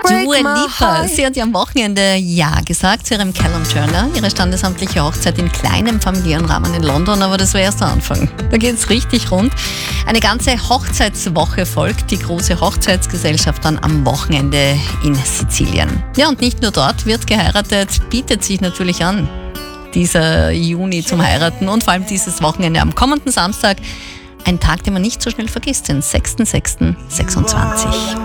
Dua Lipa, sie hat ja am Wochenende Ja gesagt zu ihrem Callum Turner, ihre standesamtliche Hochzeit in kleinem familiären Rahmen in London, aber das war erst der Anfang. Da geht's richtig rund. Eine ganze Hochzeitswoche folgt, die große Hochzeitsgesellschaft dann am Wochenende in Sizilien. Ja, und nicht nur dort wird geheiratet, bietet sich natürlich an, dieser Juni zum Heiraten und vor allem dieses Wochenende am kommenden Samstag. Ein Tag, den man nicht so schnell vergisst, den 6.6.26.